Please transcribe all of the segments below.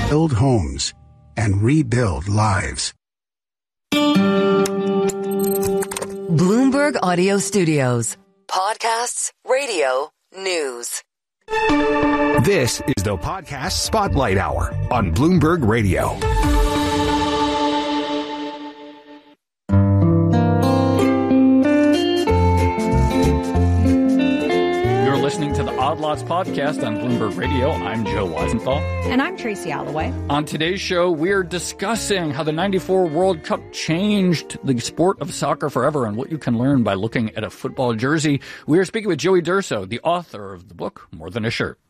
build homes, and rebuild lives. Bloomberg Audio Studios. Podcasts, radio, news. This is the Podcast Spotlight Hour on Bloomberg Radio. Listening to the Odd Lots podcast on Bloomberg Radio. I'm Joe Weisenthal. And I'm Tracy Alloway. On today's show, we're discussing how the 94 World Cup changed the sport of soccer forever and what you can learn by looking at a football jersey. We are speaking with Joey D'Urso, the author of the book, More Than a Shirt.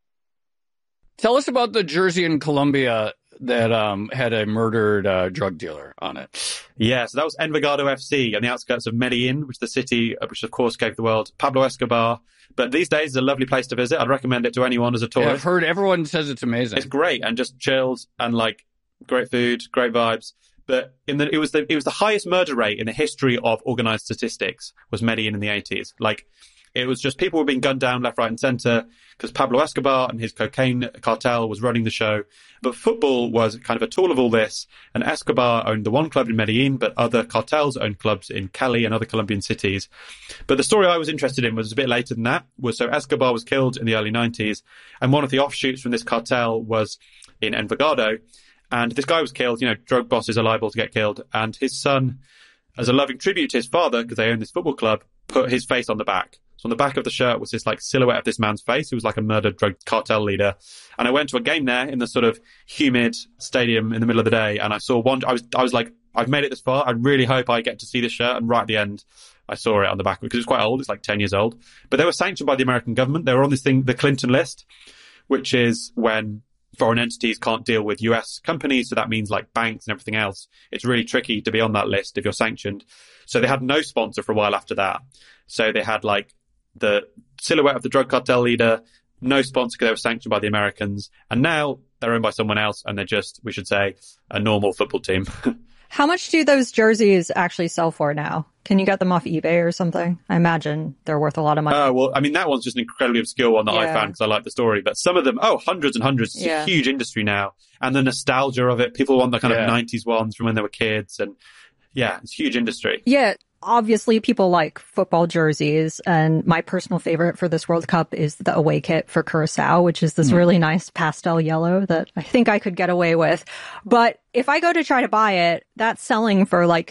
Tell us about the jersey in Colombia that had a murdered drug dealer on it. Yeah, so that was Envigado FC on the outskirts of Medellin, which is the city which, of course, gave the world Pablo Escobar. But these days, it's a lovely place to visit. I'd recommend it to anyone as a tourist. Yeah, I've heard everyone says it's amazing. It's great and just chilled and like great food, great vibes. But it was the highest murder rate in the history of organized statistics was Medellin in the 80s. Like, it was just people were being gunned down left, right, and center because Pablo Escobar and his cocaine cartel was running the show. But football was kind of a tool of all this. And Escobar owned the one club in Medellin, but other cartels owned clubs in Cali and other Colombian cities. But the story I was interested in was a bit later than that. So Escobar was killed in the early 90s. And one of the offshoots from this cartel was in Envigado. And this guy was killed. You know, drug bosses are liable to get killed. And his son, as a loving tribute to his father, because they own this football club, put his face on the back. So on the back of the shirt was this like silhouette of this man's face, who was like a murdered drug cartel leader. And I went to a game there in the sort of humid stadium in the middle of the day. And I saw one, I was like, I've made it this far. I really hope I get to see this shirt. And right at the end, I saw it on the back because it's quite old. It's like 10 years old. But they were sanctioned by the American government. They were on this thing, the Clinton list, which is when foreign entities can't deal with US companies. So that means like banks and everything else. It's really tricky to be on that list if you're sanctioned. So they had no sponsor for a while after that. So they had like the silhouette of the drug cartel leader, no sponsor because they were sanctioned by the Americans. And now they're owned by someone else and they're just, we should say, a normal football team. How much do those jerseys actually sell for now? Can you get them off eBay or something? I imagine they're worth a lot of money. Oh, well, I mean, that one's just an incredibly obscure one that I found because I like the story. But some of them, hundreds and hundreds. It's a huge industry now. And the nostalgia of it. People want the kind of 90s ones from when they were kids. And yeah, it's a huge industry. Yeah. Obviously, people like football jerseys, and my personal favorite for this World Cup is the away kit for Curacao, which is this really nice pastel yellow that I think I could get away with. But if I go to try to buy it, that's selling for like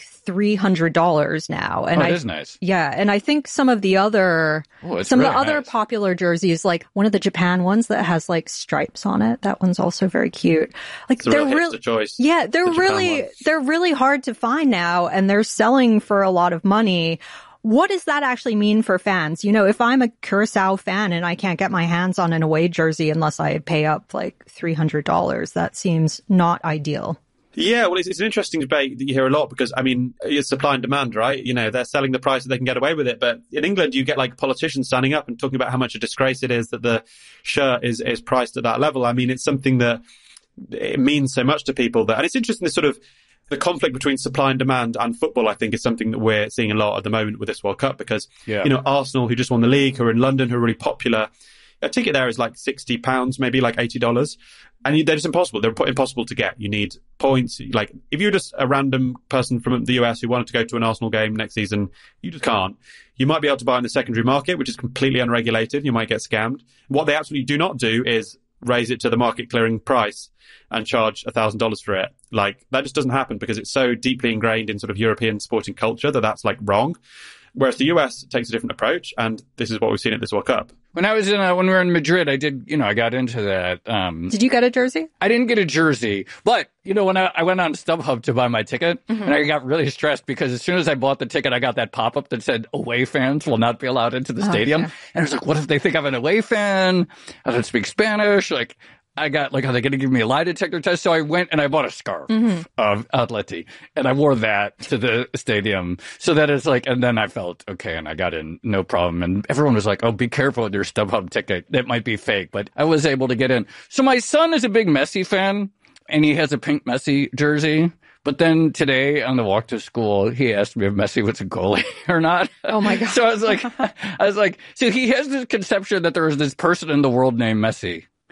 $300 now. And it is nice. Yeah, and I think some of the other popular jerseys, like one of the Japan ones that has like stripes on it, that one's also very cute. Like it's a real hipster choice. Yeah, they're really hard to find now, and they're selling for a lot of money. What does that actually mean for fans? You know, if I'm a Curacao fan and I can't get my hands on an away jersey unless I pay up like $300, that seems not ideal. Yeah, well, it's an interesting debate that you hear a lot because, I mean, it's supply and demand, right? You know, they're selling the price that they can get away with it. But in England, you get like politicians standing up and talking about how much a disgrace it is that the shirt is priced at that level. I mean, it's something that it means so much to people and it's interesting, this sort of the conflict between supply and demand and football, I think, is something that we're seeing a lot at the moment with this World Cup because, you know, Arsenal, who just won the league, who are in London, who are really popular, a ticket there is like £60, maybe like $80. And they're just impossible. They're impossible to get. You need points. Like, if you're just a random person from the US who wanted to go to an Arsenal game next season, you just can't. You might be able to buy on the secondary market, which is completely unregulated. You might get scammed. What they absolutely do not do is raise it to the market clearing price and charge $1,000 for it. Like, that just doesn't happen because it's so deeply ingrained in sort of European sporting culture that that's like wrong. Whereas the US takes a different approach, and this is what we've seen at this World Cup. When I was when we were in Madrid, I got into that. Did you get a jersey? I didn't get a jersey, but when I went on StubHub to buy my ticket, and I got really stressed because as soon as I bought the ticket, I got that pop-up that said away fans will not be allowed into the stadium. Okay. And I was like, what if they think I'm an away fan? I don't speak Spanish. Like, I got, are they going to give me a lie detector test? So I went and I bought a scarf of Atleti, and I wore that to the stadium. So that is and then I felt okay, and I got in, no problem. And everyone was like, oh, be careful with your StubHub ticket. It might be fake, but I was able to get in. So my son is a big Messi fan, and he has a pink Messi jersey. But then today on the walk to school, he asked me if Messi was a goalie or not. Oh my God. So I was like, so he has this conception that there is this person in the world named Messi.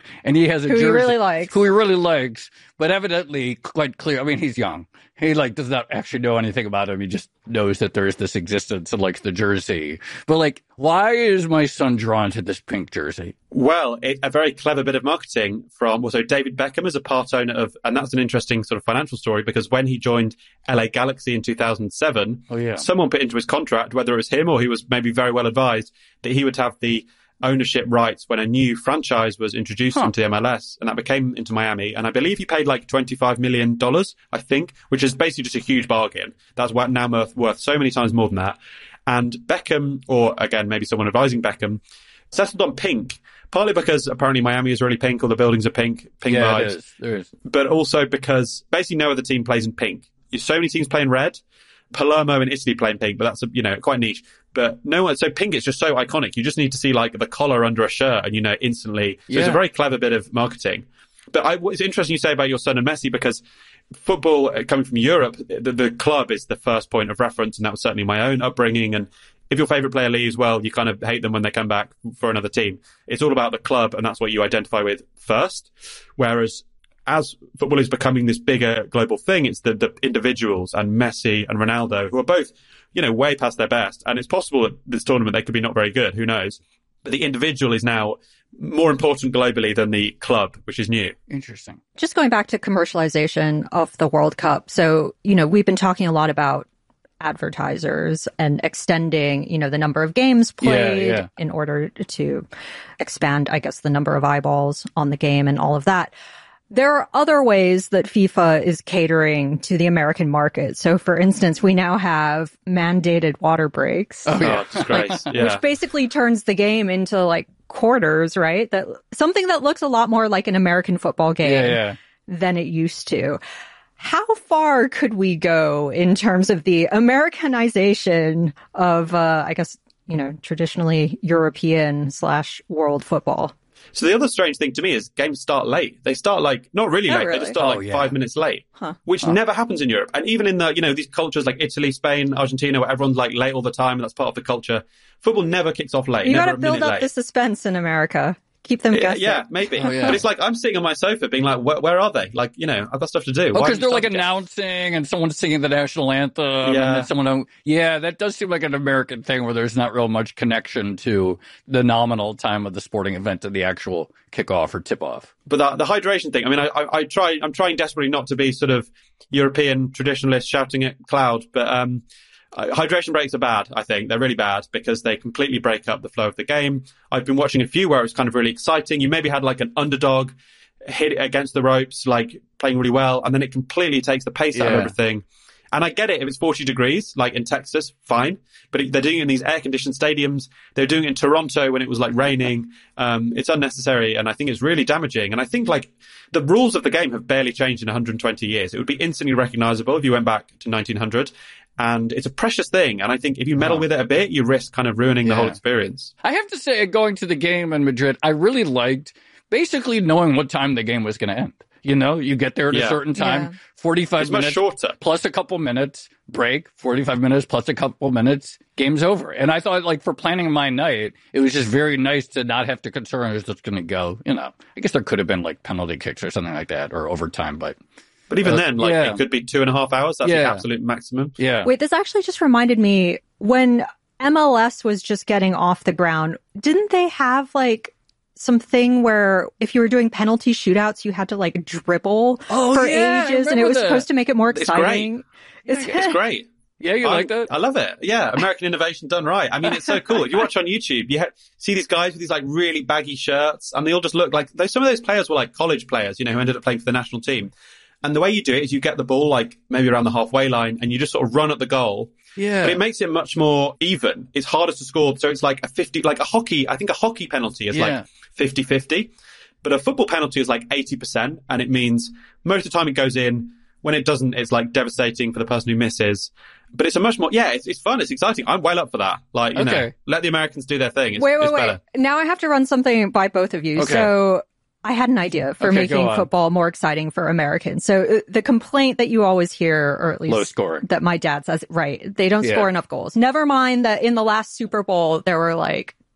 and he has a Who he jersey really likes. who he really likes, but evidently quite clear. I mean, he's young. He like does not actually know anything about him. He just knows that there is this existence and likes the jersey. But like, why is my son drawn to this pink jersey? Well, a very clever bit of marketing from also David Beckham is a part owner of, and that's an interesting sort of financial story because when he joined LA Galaxy in 2007, someone put into his contract, whether it was him or he was maybe very well advised, that he would have the ownership rights when a new franchise was introduced into the MLS, and that became into Miami. And I believe he paid like $25 million, I think, which is basically just a huge bargain. That's now worth so many times more than that. And Beckham, or again, maybe someone advising Beckham, settled on pink, partly because apparently Miami is really pink, all the buildings are pink vibes. There is. But also because basically no other team plays in pink. So many teams play in red. Palermo in Italy play in pink, but that's, quite niche. But no one, so pink is just so iconic. You just need to see like the collar under a shirt and instantly. So it's a very clever bit of marketing. But it's interesting you say about your son and Messi because football coming from Europe, the club is the first point of reference. And that was certainly my own upbringing. And if your favorite player leaves, well, you kind of hate them when they come back for another team. It's all about the club and that's what you identify with first. Whereas as football is becoming this bigger global thing, it's the individuals and Messi and Ronaldo who are both, way past their best. And it's possible that this tournament, they could be not very good. Who knows? But the individual is now more important globally than the club, which is new. Interesting. Just going back to commercialization of the World Cup. So, we've been talking a lot about advertisers and extending, the number of games played in order to expand, I guess, the number of eyeballs on the game and all of that. There are other ways that FIFA is catering to the American market. So, for instance, we now have mandated water breaks. Oh, yeah. Disgrace. Which basically turns the game into like quarters, right? Something that looks a lot more like an American football game than it used to. How far could we go in terms of the Americanization of, I guess, traditionally European / world football? So the other strange thing to me is games start late. They start not really late. They just start 5 minutes late, which never happens in Europe. And even in the, these cultures like Italy, Spain, Argentina, where everyone's like late all the time and that's part of the culture. Football never kicks off late. You got to build up the suspense in America. Keep them guessing. Yeah, maybe. But it's like, I'm sitting on my sofa being like, where are they? Like, I've got stuff to do. Because they're like announcing and someone's singing the national anthem. And then someone, that does seem like an American thing where there's not real much connection to the nominal time of the sporting event and the actual kickoff or tip-off. But the hydration thing, I mean, I'm trying desperately not to be sort of European traditionalist shouting at cloud, but, hydration breaks are bad, I think. They're really bad because they completely break up the flow of the game. I've been watching a few where it was kind of really exciting. You maybe had like an underdog hit it against the ropes, like playing really well, and then it completely takes the pace out of everything. And I get it if it's 40 degrees, like in Texas, fine. But they're doing it in these air-conditioned stadiums. They're doing it in Toronto when it was like raining. It's unnecessary, and I think it's really damaging. And I think like the rules of the game have barely changed in 120 years. It would be instantly recognizable if you went back to 1900. And it's a precious thing. And I think if you meddle with it a bit, you risk kind of ruining the whole experience. I have to say, going to the game in Madrid, I really liked basically knowing what time the game was going to end. You get there at a certain time, 45 minutes much shorter. Plus a couple minutes, break, 45 minutes plus a couple minutes, game's over. And I thought, like, for planning my night, it was just very nice to not have to concern who's just going to go. I guess there could have been, like, penalty kicks or something like that, or overtime, but even then, it could be 2.5 hours. That's the absolute maximum. Yeah. Wait, this actually just reminded me, when MLS was just getting off the ground, didn't they have, like, something where if you were doing penalty shootouts, you had to like dribble for ages and it was supposed to make it more exciting? It's great. Yeah, you like that? I love it. Yeah, American innovation done right. I mean, it's so cool. If you watch on YouTube, see these guys with these like really baggy shirts and they all just look like, some of those players were like college players, who ended up playing for the national team. And the way you do it is you get the ball like maybe around the halfway line and you just sort of run at the goal. Yeah. But it makes it much more even. It's harder to score. So it's like a 50, like a hockey, I think a hockey penalty is like 50-50. But a football penalty is like 80%. And it means most of the time it goes in. When it doesn't, it's like devastating for the person who misses. But it's a much more, it's fun. It's exciting. I'm well up for that. Like, let the Americans do their thing. It's better. Now I have to run something by both of you. Okay. So I had an idea for making football more exciting for Americans. So the complaint that you always hear, or at least low scoring, that my dad says, right, they don't score enough goals. Never mind that in the last Super Bowl, there were like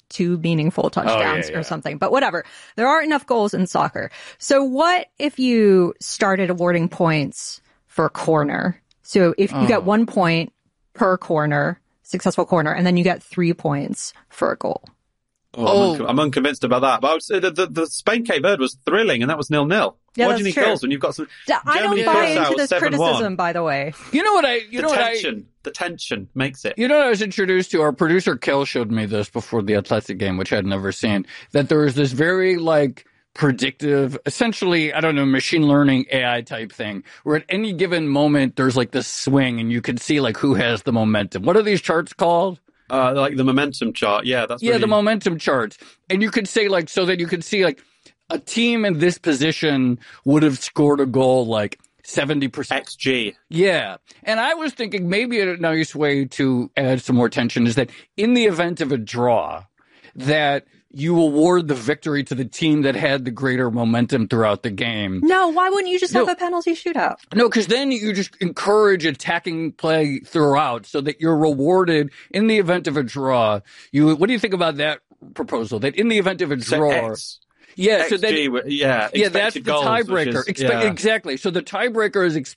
2 meaningful touchdowns yeah. or something. But whatever. There aren't enough goals in soccer. So what if you started awarding points for a corner? So if you get 1 point per corner, successful corner, and then you get 3 points for a goal. I'm unconvinced about that. But I would say the Spain-Cape Verde was thrilling, and that was 0-0. Yeah, Why do you need true. goals when you've got some? I don't buy into this criticism, by the way. The tension makes it. You know what I was introduced to? Our producer Kel showed me this before the Athletic game, which I'd never seen. That there was this very predictive, essentially, I don't know, machine learning AI type thing, where at any given moment there's this swing, and you can see who has the momentum. What are these charts called? The momentum chart. Yeah, that's the momentum charts. And you could say so that you could see a team in this position would have scored a goal 70%. XG. Yeah. And I was thinking maybe a nice way to add some more tension is that in the event of a draw, that you award the victory to the team that had the greater momentum throughout the game. No, why wouldn't you just have a penalty shootout? No, because then you just encourage attacking play throughout so that you're rewarded in the event of a draw. What do you think about that proposal? That in the event of a draw... XG, that's the tiebreaker. Exactly. So the tiebreaker is